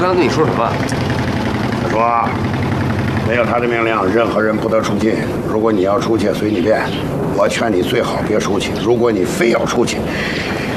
刚才跟你说什么？ 他说，没有他的命令，任何人不得出去。如果你要出去，随你便。我劝你最好别出去。如果你非要出去，